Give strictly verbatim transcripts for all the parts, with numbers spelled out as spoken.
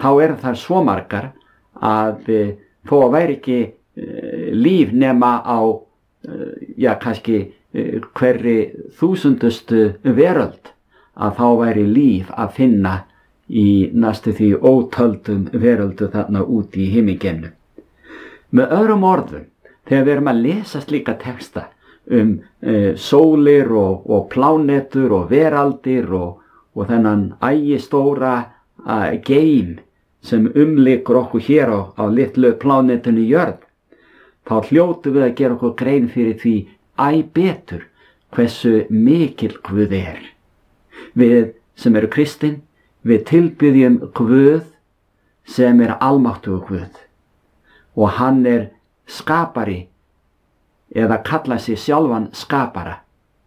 þá eru þær svo margar að e, þó að væri ekki e, líf nema á e, já, kannski e, hverri þúsundustu veröld, að þá væri líf að finna í næstu því ótöldum veröldu þarna úti í himingeimnum. Með öðrum orðum, þegar við erum að lesa slíka texta um e, sólir og, og plánetur og veraldir og, og þennan ægistóra e, geim sem umlykur okkur hér á, á litlu plánetinu jörð, þá hljótum við að gera okkur grein fyrir því æ betur hversu mikil Guð er. Við sem eru kristin, við tilbiðjum Guð sem er almáttugur Guð og hann er skapari eða kalla sig sjálfan skapara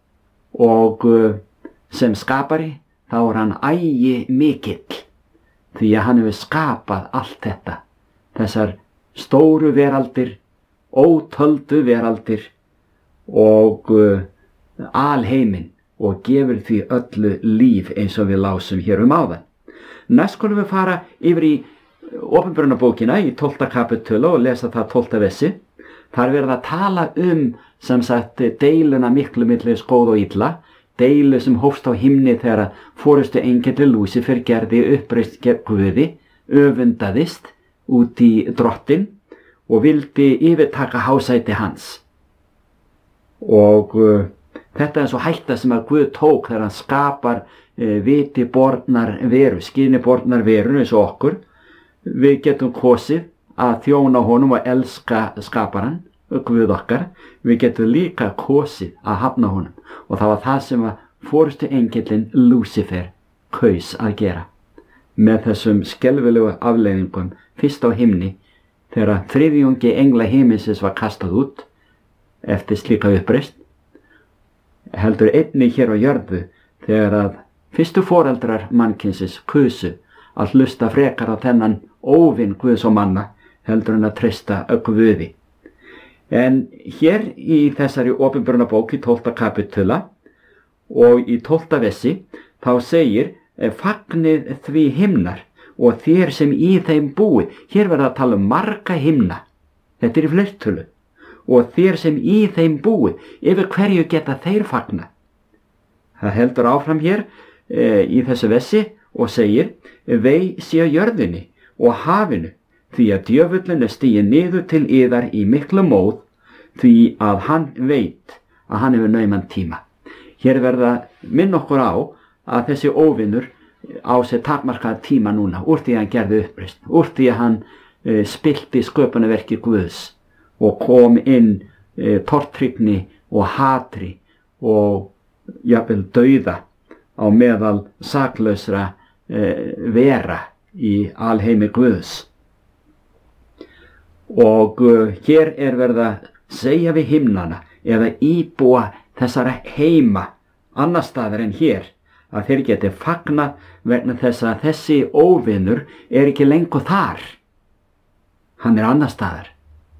og sem skapari þá er hann ægi mikill því að hann hefur skapað allt þetta, þessar stóru veraldir, ótöldu veraldir og uh, alheiminn og gefur því öllu líf eins og við lásum hér um áðan. Næst skulum við fara yfir í Opinberunarbókina í tólfta kapítölu og lesa það tólfta vessi. Þar verið að tala um sem sagt deiluna miklu milli góð og illa, deilu sem hófst á himni þegar forustu engill Lúsífer gerði uppreist gegn Guði, öfundaðist út í drottin og vildi yfirtaka hásæti hans. Og uh, þetta er svo hætta sem að Guð tók þegar hann skapar uh, viti bornar veru, skyni bornar veru eins og okkur. Við getum kosið að þjóna honum og elska skaparan, Guð okkar. Við getum líka kosið að hafna honum og það var það sem að forustu engillinn Lúsífer kaus að gera. Með þessum skelfilegu afleiðingum fyrst á himni þegar þriðjungi engla himinsins var kastað út eftir slíka uppreist, heldur einnig hér á jörðu þegar að fyrstu foreldrar mannkynsins kusu að hlusta frekar á þennan óvin Guðs og manna heldur en að treysta Guði. En hér í þessari opinberunarbók í tólfta kapítöla og í tólfta vessi þá segir fagnið því himnar og þér sem í þeim búið. Hér verða að tala um marga himna, þetta er í fleirtölu, og þér sem í þeim búið, yfir hverju geta þeir fagna. Það heldur áfram hér e, í þessu vessi og segir vei sé jörðinni og hafinu því að djöfullin er stigið niður til yðar í miklu móð því að hann veit að hann hefur nauman tíma. Hér verða minn okkur á að þessi óvinur á sér takmarkað tíma núna úr því að hann gerði uppreist, úr því að hann e, spillti sköpunarverki Guðs og kom inn e, tortryggni og hatri og jafnvel dauða á meðal saklausra e, vera í alheimi Guðs. Og uh, hér er verið að segja við himnana eða íbúa þessara heima annar staðar en hér að þeir geti fagnað vegna þess að þessi óvinur er ekki lengur þar. Hann er annar staðar.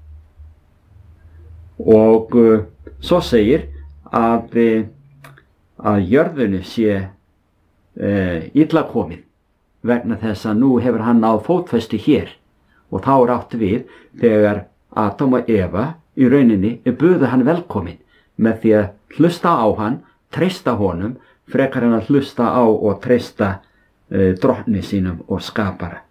Og uh, svo segir að, að jörðinu sé uh, illa komið vegna þess að nú hefur hann náð fótfestu hér. Og þá er átt við þegar Adam og Eva í rauninni buðu hann velkomin með því að hlusta á hann, treysta honum, frekar en að hlusta á og treysta e, drottni sínum og skapara.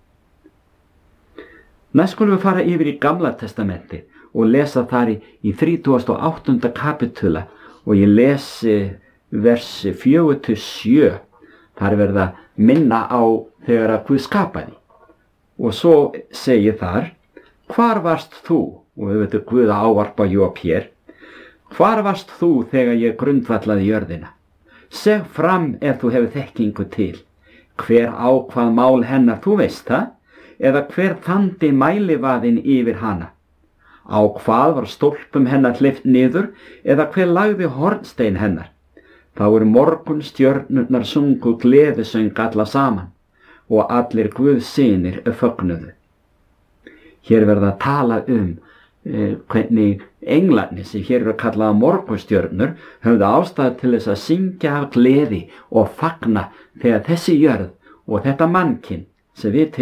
Næst skulum við fara yfir í Gamla testamenti og lesa þar í, í þrítugasta og áttunda kapítula og ég lesi versi fjögur til sjö. Þar er verið að minna á þegar að Guð skapaði. Og svo segir þar, hvar varst þú, og við veitum Guð að ávarpa Job hér, hvar varst þú þegar ég grundvallaði jörðina? Seg fram ef þú hefur þekkingu til, hver ákvað mál hennar, þú veist það, eða hver þandi mælivaðin yfir hana? Á hvað var stólpum hennar hleypt niður, eða hver lagði hornstein hennar? Þá eru morgunstjörnurnar sungu gleðisöng alla saman. Og allir Guðs synir fögnuðu. Hér verða að tala um eh, hvernig englarnir sem hér eru kallaða morgunstjörnur höfðu ástæðu til þess að syngja af gleði og fagna þegar þessi jörð og þetta mannkyn sem við